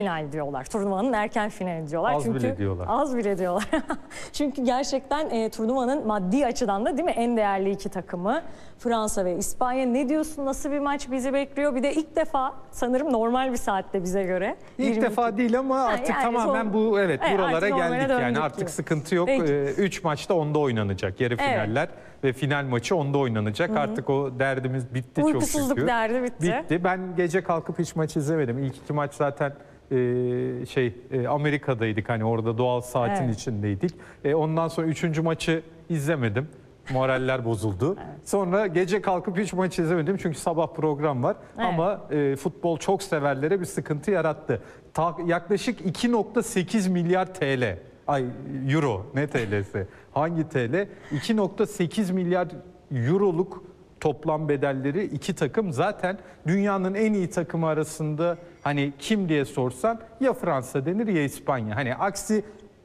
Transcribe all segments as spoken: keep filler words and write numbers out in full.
final diyorlar. Turnuvanın erken finali diyorlar. Az Çünkü bile diyorlar. Az bile diyorlar. Çünkü gerçekten e, turnuvanın maddi açıdan da değil mi en değerli iki takımı Fransa ve İspanya. Ne diyorsun? Nasıl bir maç bizi bekliyor? Bir de ilk defa sanırım normal bir saatte bize göre. İlk yirmi iki defa değil ama artık yani tamamen son, bu evet, evet buralara geldik yani artık gibi. sıkıntı yok. üç maçta onda oynanacak. Yarı evet. finaller ve final maçı onda oynanacak. Hı-hı. Artık o derdimiz bitti. Uykusuzluk çok şükür. derdi bitti. Bitti. Ben gece kalkıp hiç maç izlemedim. İlk iki maç zaten e, şey e, Amerika'daydık, hani orada doğal saatin evet. içindeydik. E, ondan sonra üçüncü maçı izlemedim. Moraller bozuldu. Evet. Sonra gece kalkıp hiç maç izlemedim çünkü sabah program var. Evet. Ama e, futbol çok severlere bir sıkıntı yarattı. Ta, yaklaşık iki nokta sekiz milyar T L. Ay euro, ne T L'si? Hangi T L? iki nokta sekiz milyar euroluk toplam bedelleri iki takım. Zaten dünyanın en iyi takımı arasında hani kim diye sorsan ya Fransa denir ya İspanya. Hani aksi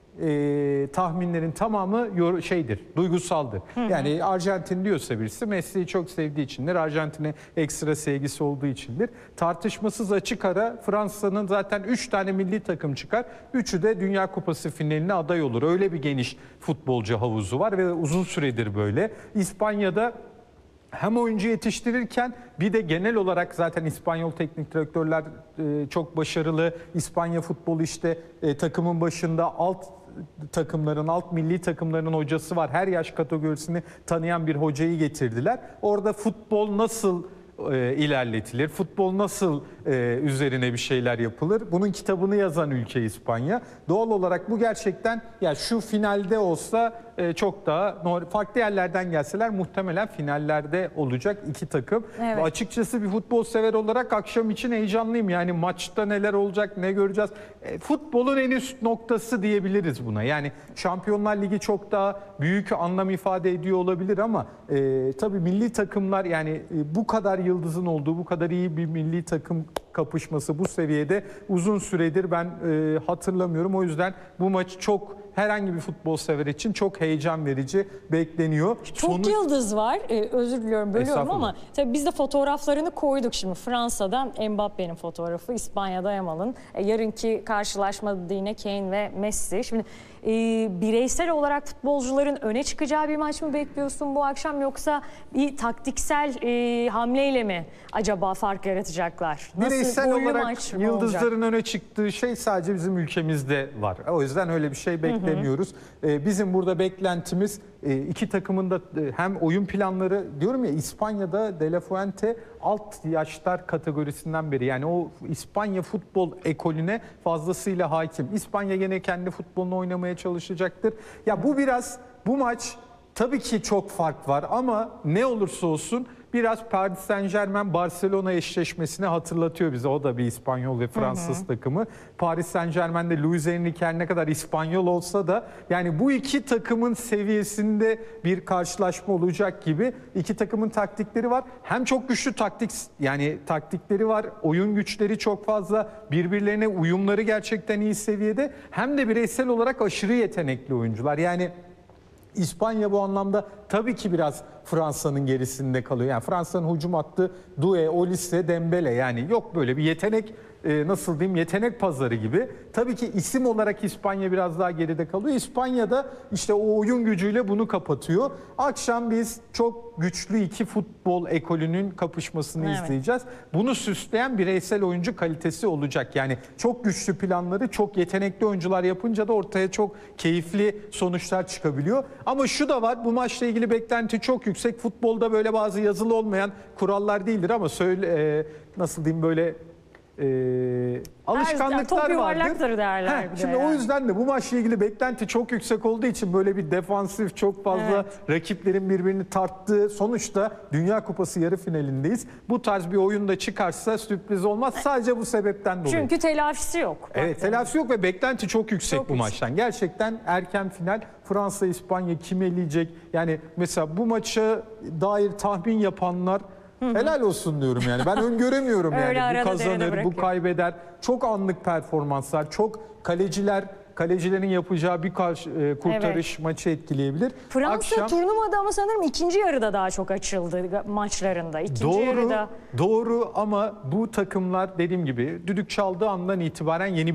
e, tahminlerin tamamı şeydir, duygusaldır. Hı hı. Yani Arjantin diyorsa birisi Messi'yi çok sevdiği içindir. Arjantin'e ekstra sevgisi olduğu içindir. Tartışmasız açık ara Fransa'nın zaten üç tane milli takım çıkar. Üçü de Dünya Kupası finaline aday olur. Öyle bir geniş futbolcu havuzu var ve uzun süredir böyle. İspanya'da hem oyuncu yetiştirirken bir de genel olarak zaten İspanyol teknik direktörler e, çok başarılı. İspanya futbolu işte e, takımın başında alt takımların, alt milli takımların hocası var. Her yaş kategorisini tanıyan bir hocayı getirdiler. Orada futbol nasıl e, ilerletilir, futbol nasıl e, üzerine bir şeyler yapılır, bunun kitabını yazan ülke İspanya. Doğal olarak bu gerçekten ya şu finalde olsa e, çok daha farklı yerlerden gelseler muhtemelen finallerde olacak iki takım. Evet. Açıkçası bir futbol sever olarak akşam için heyecanlıyım. Yani maçta neler olacak, ne göreceğiz. E, futbolun en üst noktası diyebiliriz buna. Yani Şampiyonlar Ligi çok daha büyük anlam ifade ediyor olabilir ama e, tabii milli takımlar yani e, bu kadar yıldızın olduğu, bu kadar iyi bir milli takım kapışması bu seviyede uzun süredir ben e, hatırlamıyorum. O yüzden bu maç çok herhangi bir futbol sever için çok heyecan verici bekleniyor. Çok Sonu... yıldız var. Ee, özür diliyorum bölüyorum ama tabii biz de fotoğraflarını koyduk şimdi. Fransa'dan Mbappe'nin fotoğrafı, İspanya'da Yamal'ın. E, yarınki karşılaşmada yine Kane ve Messi. Şimdi e, bireysel olarak futbolcuların öne çıkacağı bir maç mı bekliyorsun bu akşam yoksa bir taktiksel e, hamleyle mi acaba fark yaratacaklar? Nasıl, bireysel olarak yıldızların olacak? öne çıktığı şey sadece bizim ülkemizde var. O yüzden öyle bir şey beklemiyoruz. Hı hı. Bizim burada beklentimiz iki takımın da hem oyun planları, diyorum ya İspanya'da De La Fuente alt yaşlar kategorisinden beri, yani o İspanya futbol ekolüne fazlasıyla hakim. İspanya gene kendi futbolunu oynamaya çalışacaktır. Ya bu biraz bu maç tabii ki çok fark var ama ne olursa olsun biraz Paris Saint-Germain Barcelona eşleşmesini hatırlatıyor bize. O da bir İspanyol ve Fransız hı hı. takımı. Paris Saint-Germain'de Luis Enrique her ne kadar İspanyol olsa da yani bu iki takımın seviyesinde bir karşılaşma olacak gibi. İki takımın taktikleri var. Hem çok güçlü taktik yani taktikleri var. Oyun güçleri çok fazla. Birbirlerine uyumları gerçekten iyi seviyede. Hem de bireysel olarak aşırı yetenekli oyuncular. Yani İspanya bu anlamda tabii ki biraz Fransa'nın gerisinde kalıyor. Yani Fransa'nın hücum hattı Doué, Olise, Dembele, yani yok böyle bir yetenek e, nasıl diyeyim yetenek pazarı gibi. Tabii ki isim olarak İspanya biraz daha geride kalıyor. İspanya'da işte o oyun gücüyle bunu kapatıyor. Akşam biz çok güçlü iki futbol ekolünün kapışmasını evet. izleyeceğiz. Bunu süsleyen bireysel oyuncu kalitesi olacak. Yani çok güçlü planları çok yetenekli oyuncular yapınca da ortaya çok keyifli sonuçlar çıkabiliyor. Ama şu da var, bu maçla ilgili beklenti çok yüksek. Futbolda böyle bazı yazılı olmayan kurallar değildir ama söyle e, nasıl diyeyim böyle e, alışkanlıklar yani, vardır. Derler Heh, şimdi yani. O yüzden de bu maçla ilgili beklenti çok yüksek olduğu için böyle bir defansif, çok fazla evet. rakiplerin birbirini tarttığı, sonuçta Dünya Kupası yarı finalindeyiz. Bu tarz bir oyunda çıkarsa sürpriz olmaz. Sadece bu sebepten dolayı. Çünkü telafisi yok. Evet, telafisi yok ve beklenti çok yüksek çok bu yüksek. maçtan. Gerçekten erken final. Fransa, İspanya kim eleyecek? Yani mesela bu maça dair tahmin yapanlar Hı hı. helal olsun diyorum yani. Ben öngöremiyorum yani. Bu kazanır, bu kaybeder. Çok anlık performanslar, çok kaleciler kalecilerin yapacağı bir karşı, e, kurtarış Evet. maçı etkileyebilir. Fransa Akşam, turnuvada ama sanırım ikinci yarıda daha çok açıldı maçlarında. İkinci doğru, yarıda doğru ama bu takımlar dediğim gibi düdük çaldığı andan itibaren yeni